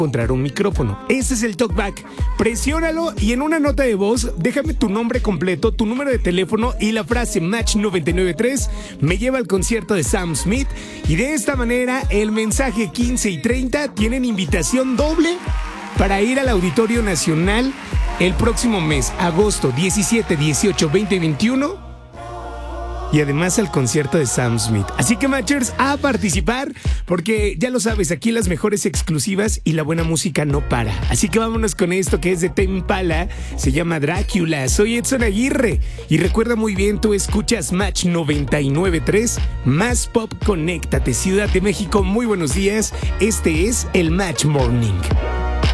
encontrar un micrófono. Ese es el talkback. Presiónalo y en una nota de voz déjame tu nombre completo, tu número de teléfono y la frase Match 993 me lleva al concierto de Sam Smith. Y de esta manera el mensaje 15 y 30 tienen invitación doble para ir al Auditorio Nacional el próximo mes, agosto 17, 18, 20 y 21. Y además al concierto de Sam Smith. Así que, Matchers, a participar, porque ya lo sabes, aquí las mejores exclusivas y la buena música no para. Así que vámonos con esto que es de Tame Impala, se llama Drácula. Soy Edson Aguirre y recuerda muy bien, tú escuchas Match 99.3, más pop, conéctate, Ciudad de México. Muy buenos días, este es el Match Morning.